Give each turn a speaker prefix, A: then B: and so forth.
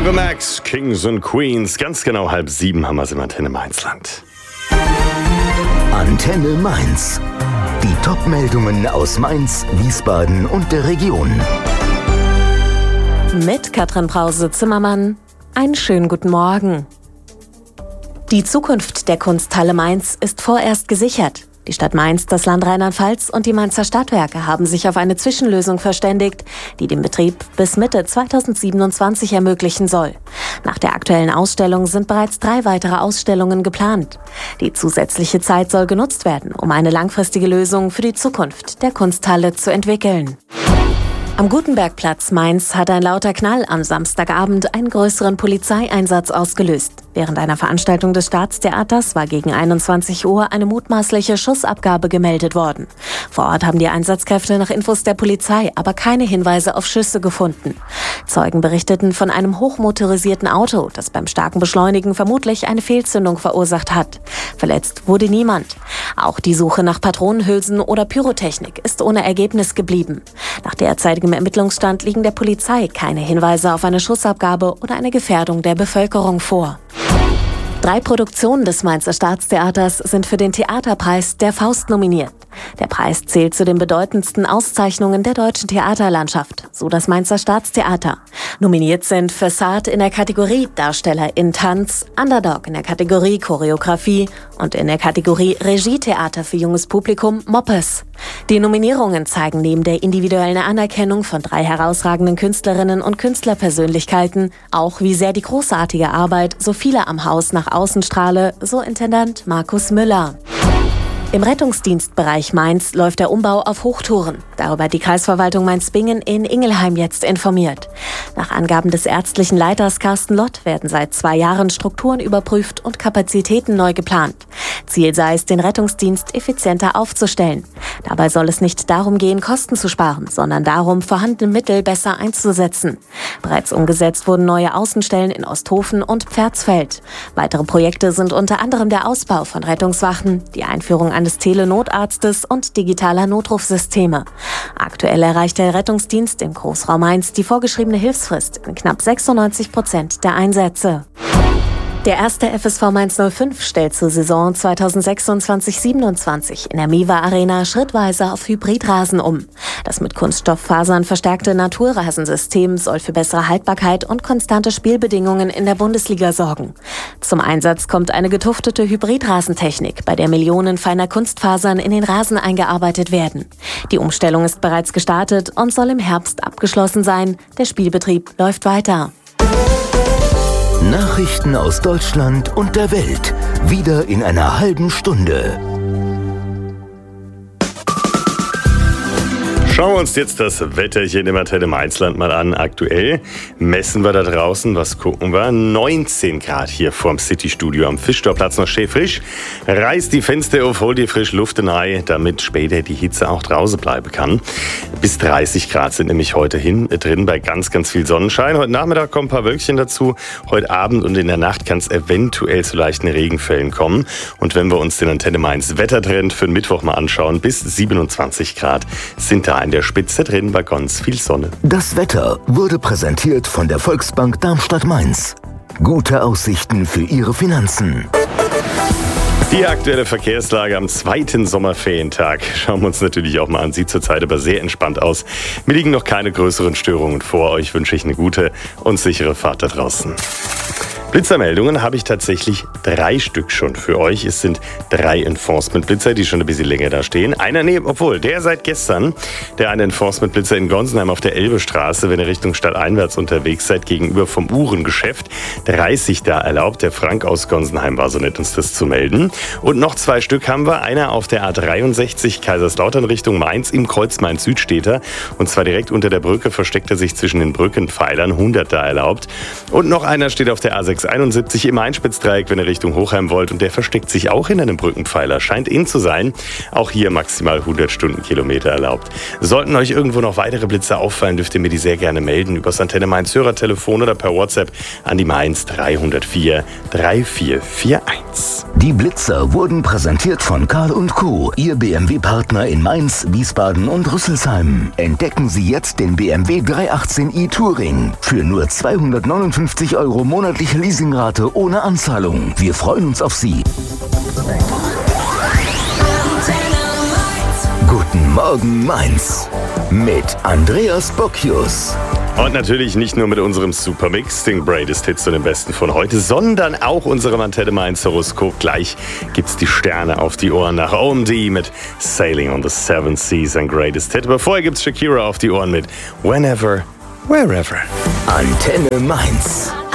A: Ava Max, Kings and Queens. Ganz genau 6:30 haben wir es im Antenne Mainzland.
B: Antenne Mainz. Die Top-Meldungen aus Mainz, Wiesbaden und der Region.
C: Mit Katrin Brause-Zimmermann. Einen schönen guten Morgen. Die Zukunft der Kunsthalle Mainz ist vorerst gesichert. Die Stadt Mainz, das Land Rheinland-Pfalz und die Mainzer Stadtwerke haben sich auf eine Zwischenlösung verständigt, die den Betrieb bis Mitte 2027 ermöglichen soll. Nach der aktuellen Ausstellung sind bereits 3 weitere Ausstellungen geplant. Die zusätzliche Zeit soll genutzt werden, um eine langfristige Lösung für die Zukunft der Kunsthalle zu entwickeln. Am Gutenbergplatz Mainz hat ein lauter Knall am Samstagabend einen größeren Polizeieinsatz ausgelöst. Während einer Veranstaltung des Staatstheaters war gegen 21 Uhr eine mutmaßliche Schussabgabe gemeldet worden. Vor Ort haben die Einsatzkräfte nach Infos der Polizei aber keine Hinweise auf Schüsse gefunden. Zeugen berichteten von einem hochmotorisierten Auto, das beim starken Beschleunigen vermutlich eine Fehlzündung verursacht hat. Verletzt wurde niemand. Auch die Suche nach Patronenhülsen oder Pyrotechnik ist ohne Ergebnis geblieben. Nach derzeitigem Ermittlungsstand liegen der Polizei keine Hinweise auf eine Schussabgabe oder eine Gefährdung der Bevölkerung vor. 3 Produktionen des Mainzer Staatstheaters sind für den Theaterpreis der Faust nominiert. Der Preis zählt zu den bedeutendsten Auszeichnungen der deutschen Theaterlandschaft, so das Mainzer Staatstheater. Nominiert sind Fassade in der Kategorie Darsteller in Tanz, Underdog in der Kategorie Choreografie und in der Kategorie Regietheater für junges Publikum Moppes. Die Nominierungen zeigen neben der individuellen Anerkennung von 3 herausragenden Künstlerinnen und Künstlerpersönlichkeiten auch, wie sehr die großartige Arbeit so viele am Haus nach außen strahle, so Intendant Markus Müller. Im Rettungsdienstbereich Mainz läuft der Umbau auf Hochtouren. Darüber hat die Kreisverwaltung Mainz-Bingen in Ingelheim jetzt informiert. Nach Angaben des ärztlichen Leiters Carsten Lott werden seit 2 Jahren Strukturen überprüft und Kapazitäten neu geplant. Ziel sei es, den Rettungsdienst effizienter aufzustellen. Dabei soll es nicht darum gehen, Kosten zu sparen, sondern darum, vorhandene Mittel besser einzusetzen. Bereits umgesetzt wurden neue Außenstellen in Osthofen und Pferdsfeld. Weitere Projekte sind unter anderem der Ausbau von Rettungswachen, die Einführung eines Telenotarztes und digitaler Notrufsysteme. Aktuell erreicht der Rettungsdienst im Großraum Mainz die vorgeschriebene Hilfsfrist in knapp 96% der Einsätze. Der erste FSV Mainz 05 stellt zur Saison 2026/27 in der Miwa Arena schrittweise auf Hybridrasen um. Das mit Kunststofffasern verstärkte Naturrasensystem soll für bessere Haltbarkeit und konstante Spielbedingungen in der Bundesliga sorgen. Zum Einsatz kommt eine getuftete Hybridrasentechnik, bei der Millionen feiner Kunstfasern in den Rasen eingearbeitet werden. Die Umstellung ist bereits gestartet und soll im Herbst abgeschlossen sein. Der Spielbetrieb läuft weiter.
B: Nachrichten aus Deutschland und der Welt. Wieder in einer halben Stunde.
A: Schauen wir uns jetzt das Wetterchen im Antenne Mainzland mal an. Aktuell messen wir da draußen, was gucken wir? 19 Grad hier vorm City-Studio am Fischtorplatz, noch schön frisch. Reiß die Fenster auf, hol dir frische Luft rein, damit später die Hitze auch draußen bleiben kann. Bis 30 Grad sind nämlich heute drin bei ganz, ganz viel Sonnenschein. Heute Nachmittag kommen ein paar Wölkchen dazu. Heute Abend und in der Nacht kann es eventuell zu leichten Regenfällen kommen. Und wenn wir uns den Antenne Mainz Wettertrend für den Mittwoch mal anschauen, bis 27 Grad sind da in der Spitze drin bei ganz viel Sonne.
B: Das Wetter wurde präsentiert von der Volksbank Darmstadt-Mainz. Gute Aussichten für Ihre Finanzen.
A: Die aktuelle Verkehrslage am 2. Sommerferientag schauen wir uns natürlich auch mal an. Sieht zurzeit aber sehr entspannt aus. Mir liegen noch keine größeren Störungen vor. Euch wünsche ich eine gute und sichere Fahrt da draußen. Blitzermeldungen habe ich tatsächlich 3 Stück schon für euch. Es sind 3 Enforcement-Blitzer, die schon ein bisschen länger da stehen. Der seit gestern, der eine Enforcement-Blitzer in Gonsenheim auf der Elbestraße, wenn ihr Richtung stadteinwärts unterwegs seid, gegenüber vom Uhrengeschäft, 30 da erlaubt. Der Frank aus Gonsenheim war so nett, uns das zu melden. Und noch 2 Stück haben wir. Einer auf der A63 Kaiserslautern Richtung Mainz im Kreuz Mainz-Süd steht er. Und zwar direkt unter der Brücke versteckt er sich zwischen den Brückenpfeilern. 100 da erlaubt. Und noch einer steht auf der A6 71 im Einspitzdreieck, wenn ihr Richtung Hochheim wollt. Und der versteckt sich auch hinter einem Brückenpfeiler. Scheint in zu sein. Auch hier maximal 100 Stundenkilometer erlaubt. Sollten euch irgendwo noch weitere Blitze auffallen, dürft ihr mir die sehr gerne melden. Über das Antenne Mainz Hörertelefon oder per WhatsApp an die Mainz 304 3441.
B: Die Blitzer wurden präsentiert von Karl & Co., Ihr BMW-Partner in Mainz, Wiesbaden und Rüsselsheim. Entdecken Sie jetzt den BMW 318i Touring für nur 259 € monatliche Leasingrate ohne Anzahlung. Wir freuen uns auf Sie. Guten Morgen Mainz mit Andreas Bocchius.
A: Und natürlich nicht nur mit unserem Supermix, den Greatest Hits und den Besten von heute, sondern auch unserem Antenne Mainz Horoskop. Gleich gibt's die Sterne auf die Ohren nach OMD mit Sailing on the Seven Seas, ein Greatest Hit. Aber vorher gibt's Shakira auf die Ohren mit Whenever, Wherever.
B: Antenne Mainz.